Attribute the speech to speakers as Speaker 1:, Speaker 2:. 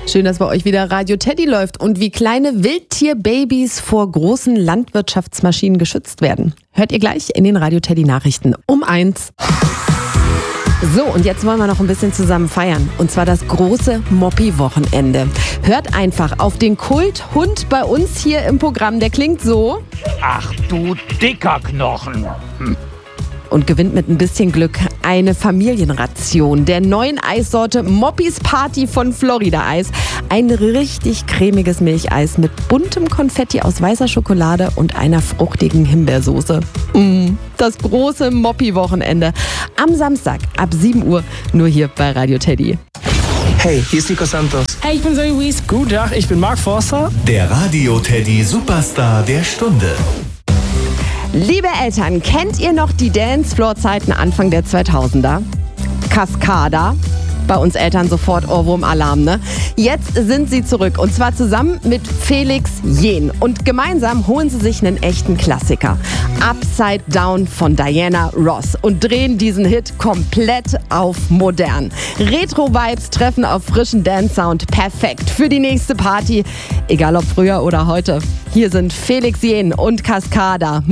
Speaker 1: Schön, dass bei euch wieder Radio Teddy läuft und wie kleine Wildtierbabys vor großen Landwirtschaftsmaschinen geschützt werden. Hört ihr gleich in den Radio Teddy Nachrichten um 1. So, und jetzt wollen wir noch ein bisschen zusammen feiern. Und zwar das große Moppi-Wochenende. Hört einfach auf den Kulthund bei uns hier im Programm. Der klingt so.
Speaker 2: Ach du dicker Knochen.
Speaker 1: Und gewinnt mit ein bisschen Glück eine Familienration der neuen Eissorte Moppis Party von Florida Eis. Ein richtig cremiges Milcheis mit buntem Konfetti aus weißer Schokolade und einer fruchtigen Himbeersoße. Das große Moppi-Wochenende. Am Samstag ab 7 Uhr nur hier bei Radio Teddy.
Speaker 3: Hey, hier ist Nico Santos.
Speaker 4: Hey, ich bin Zoe Wies.
Speaker 5: Guten Tag, ich bin Mark Forster.
Speaker 6: Der Radio Teddy Superstar der Stunde.
Speaker 1: Liebe Eltern, kennt ihr noch die Dancefloor-Zeiten Anfang der 2000er? Cascada. Bei uns Eltern sofort Ohrwurm-Alarm, ne? Jetzt sind sie zurück und zwar zusammen mit Felix Jähn. Und gemeinsam holen sie sich einen echten Klassiker. Upside Down von Diana Ross und drehen diesen Hit komplett auf modern. Retro-Vibes treffen auf frischen Dance-Sound. Perfekt für die nächste Party. Egal ob früher oder heute. Hier sind Felix Jähn und Cascada.